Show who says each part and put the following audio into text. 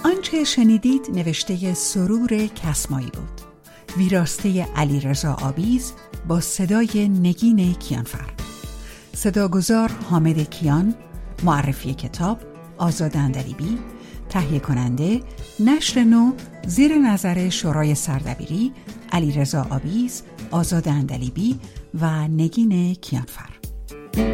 Speaker 1: آنچه شنیدید نوشته سرور کسمایی بود. ویراسته علیرضا آویز با صدای نگین کیانفر. صداگذار حامد کیان. معرفی کتاب آزاد اندلیبی. تهیه کننده نشر نو زیر نظر شورای سردبیری علیرضا آویز، آزاد اندلیبی و نگین کیانفر.